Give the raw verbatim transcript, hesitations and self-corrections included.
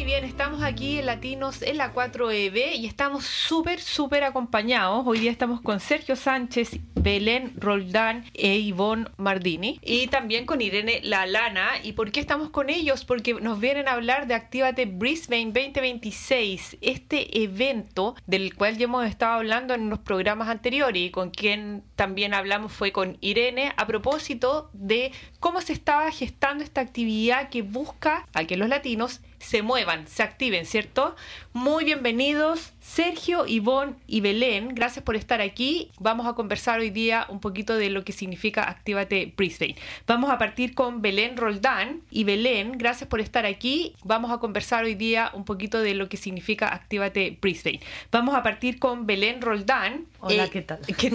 bien, estamos aquí en Latinos en la cuatro E B y estamos súper, súper acompañados. Hoy día estamos con Sergio Sánchez, Belén Roldán e Ivonne Mardini y también con Irene Lalana. ¿Y por qué estamos con ellos? Porque nos vienen a hablar de Actívate Brisbane veinte veintiséis, este evento del cual ya hemos estado hablando en unos programas anteriores y con quien también hablamos fue con Irene a propósito de cómo se estaba gestando esta actividad que busca a que los latinos se muevan, se activen, ¿cierto? Muy bienvenidos, Sergio, Ivonne y Belén. Gracias por estar aquí. Vamos a conversar hoy día un poquito de lo que significa Actívate Brisbane. Vamos a partir con Belén Roldán. Y Belén, gracias por estar aquí. Vamos a conversar hoy día un poquito de lo que significa Actívate Brisbane. Vamos a partir con Belén Roldán. Hola, eh, ¿qué tal? Que